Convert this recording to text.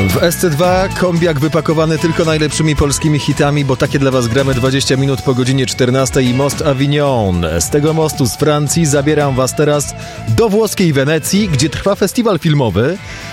W SC2 kombiak wypakowany tylko najlepszymi polskimi hitami, bo takie dla was gramy 20 minut po godzinie 14 i most Avignon. Z tego mostu z Francji zabieram was teraz do włoskiej Wenecji, gdzie trwa festiwal filmowy.